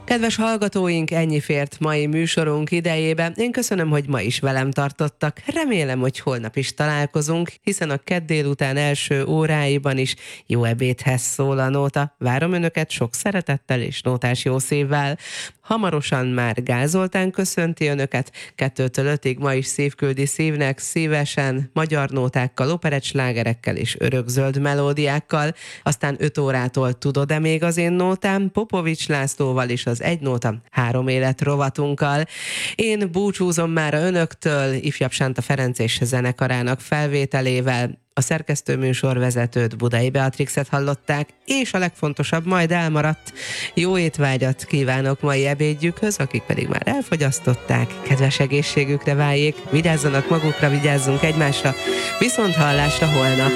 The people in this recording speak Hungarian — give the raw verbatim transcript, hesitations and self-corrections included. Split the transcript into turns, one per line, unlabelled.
Kedves hallgatóink, ennyi fért mai műsorunk idejébe. Én köszönöm, hogy ma is velem tartottak. Remélem, hogy holnap is találkozunk, hiszen a kedd délután első óráiban is jó ebédhez szól a Nóta. Várom önöket sok szeretettel és nótás jó szívvel. Hamarosan már Gál Zoltán köszönti önöket. Kettőtől ötig ma is szívküldi szívnek szívesen, magyar nótákkal, operettslágerekkel és örökzöld melódiákkal. Aztán öt órától Tudod-e még az én nótám? Popovics Lászlóval és az Egy nóta három élet rovatunkkal. Én búcsúzom már önöktől, ifjabb Sánta Ferenc és zenekarának felvételével. A szerkesztőműsorvezetőt, Budai Beatrixet hallották, és a legfontosabb majd elmaradt. Jó étvágyat kívánok mai ebédjükhöz, akik pedig már elfogyasztották. Kedves egészségükre váljék, vigyázzanak magukra, vigyázzunk egymásra. Viszont hallásra holnap!